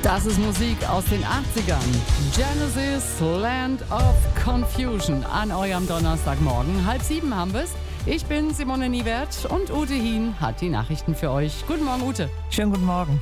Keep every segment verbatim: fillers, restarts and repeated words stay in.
Das ist Musik aus den achtzigern. Genesis, Land of Confusion an eurem Donnerstagmorgen. Halb sieben haben wir es. Ich bin Simone Niewert und Ute Hien hat die Nachrichten für euch. Guten Morgen, Ute. Schönen guten Morgen.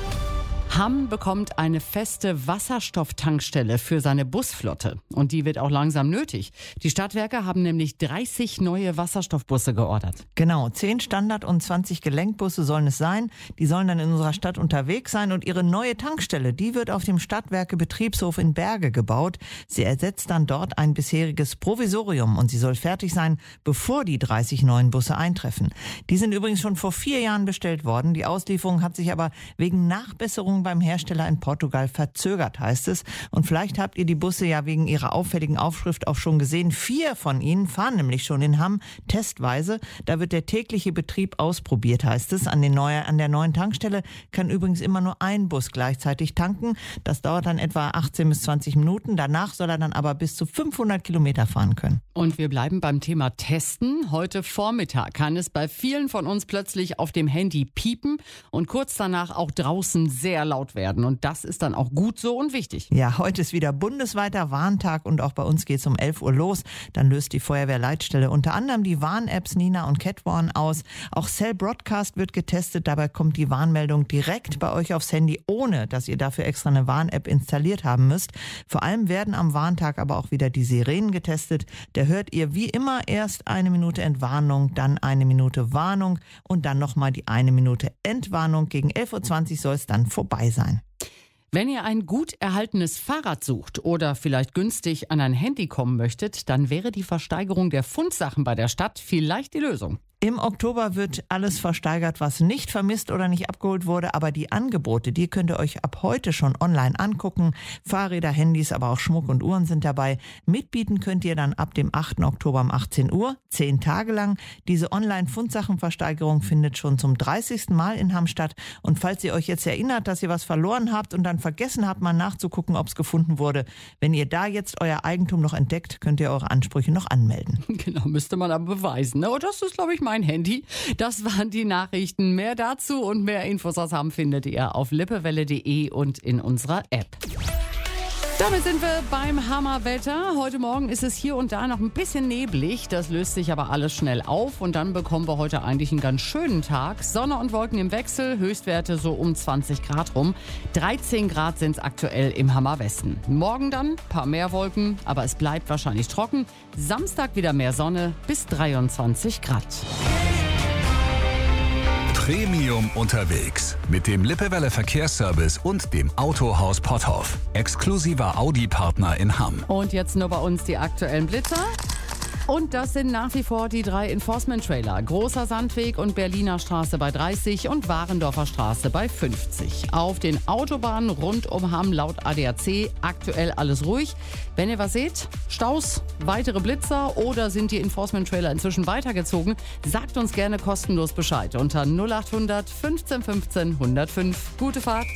Hamm bekommt eine feste Wasserstofftankstelle für seine Busflotte. Und die wird auch langsam nötig. Die Stadtwerke haben nämlich dreißig neue Wasserstoffbusse geordert. Genau, zehn Standard- und zwanzig Gelenkbusse sollen es sein. Die sollen dann in unserer Stadt unterwegs sein. Und ihre neue Tankstelle, die wird auf dem Stadtwerke-Betriebshof in Berge gebaut. Sie ersetzt dann dort ein bisheriges Provisorium. Und sie soll fertig sein, bevor die dreißig neuen Busse eintreffen. Die sind übrigens schon vor vier Jahren bestellt worden. Die Auslieferung hat sich aber wegen Nachbesserung beim Hersteller in Portugal verzögert, heißt es. Und vielleicht habt ihr die Busse ja wegen ihrer auffälligen Aufschrift auch schon gesehen. Vier von ihnen fahren nämlich schon in Hamm testweise. Da wird der tägliche Betrieb ausprobiert, heißt es. An, den neue, an der neuen Tankstelle kann übrigens immer nur ein Bus gleichzeitig tanken. Das dauert dann etwa achtzehn bis zwanzig Minuten. Danach soll er dann aber bis zu fünfhundert Kilometer fahren können. Und wir bleiben beim Thema Testen. Heute Vormittag kann es bei vielen von uns plötzlich auf dem Handy piepen und kurz danach auch draußen sehr laut werden. Und das ist dann auch gut so und wichtig. Ja, heute ist wieder bundesweiter Warntag und auch bei uns geht es um elf Uhr los. Dann löst die Feuerwehrleitstelle unter anderem die Warn-Apps Nina und Catwarn aus. Auch Cell Broadcast wird getestet. Dabei kommt die Warnmeldung direkt bei euch aufs Handy, ohne dass ihr dafür extra eine Warn-App installiert haben müsst. Vor allem werden am Warntag aber auch wieder die Sirenen getestet. Da hört ihr wie immer erst eine Minute Entwarnung, dann eine Minute Warnung und dann nochmal die eine Minute Entwarnung. Gegen elf Uhr zwanzig soll es dann vorbei sein. Wenn ihr ein gut erhaltenes Fahrrad sucht oder vielleicht günstig an ein Handy kommen möchtet, dann wäre die Versteigerung der Fundsachen bei der Stadt vielleicht die Lösung. Im Oktober wird alles versteigert, was nicht vermisst oder nicht abgeholt wurde, aber die Angebote, die könnt ihr euch ab heute schon online angucken. Fahrräder, Handys, aber auch Schmuck und Uhren sind dabei. Mitbieten könnt ihr dann ab dem achten Oktober um achtzehn Uhr, zehn Tage lang. Diese Online-Fundsachenversteigerung findet schon zum dreißigsten Mal in Hamm statt. Und falls ihr euch jetzt erinnert, dass ihr was verloren habt und dann vergessen habt, mal nachzugucken, ob es gefunden wurde, wenn ihr da jetzt euer Eigentum noch entdeckt, könnt ihr eure Ansprüche noch anmelden. Genau, müsste man aber beweisen. Ne? Und das ist, glaube ich, mein Handy. Das waren die Nachrichten. Mehr dazu und mehr Infos aus Hamm findet ihr auf lippewelle punkt de und in unserer App. Damit sind wir beim Hammerwetter. Heute Morgen ist es hier und da noch ein bisschen neblig. Das löst sich aber alles schnell auf und dann bekommen wir heute eigentlich einen ganz schönen Tag. Sonne und Wolken im Wechsel, Höchstwerte so um zwanzig Grad rum. dreizehn Grad sind es aktuell im Hammerwesten. Morgen dann ein paar mehr Wolken, aber es bleibt wahrscheinlich trocken. Samstag wieder mehr Sonne bis dreiundzwanzig Grad. Premium unterwegs mit dem Lippewelle Verkehrsservice und dem Autohaus Potthoff. Exklusiver Audi-Partner in Hamm. Und jetzt nur bei uns die aktuellen Blitzer. Und das sind nach wie vor die drei Enforcement-Trailer. Großer Sandweg und Berliner Straße bei dreißig und Warendorfer Straße bei fünfzig. Auf den Autobahnen rund um Hamm laut A D A C aktuell alles ruhig. Wenn ihr was seht, Staus, weitere Blitzer oder sind die Enforcement-Trailer inzwischen weitergezogen, sagt uns gerne kostenlos Bescheid unter null acht hundert fünfzehn fünfzehn hundertfünf. Gute Fahrt!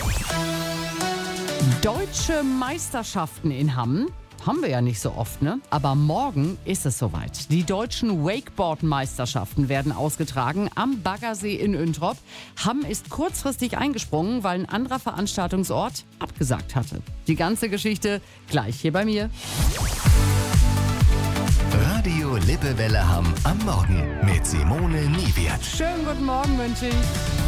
Deutsche Meisterschaften in Hamm. Haben wir ja nicht so oft, ne? Aber morgen ist es soweit. Die deutschen Wakeboard-Meisterschaften werden ausgetragen am Baggersee in Üntrop. Hamm ist kurzfristig eingesprungen, weil ein anderer Veranstaltungsort abgesagt hatte. Die ganze Geschichte gleich hier bei mir. Radio Lippewelle Hamm am Morgen mit Simone Niewert. Schönen guten Morgen wünsche ich.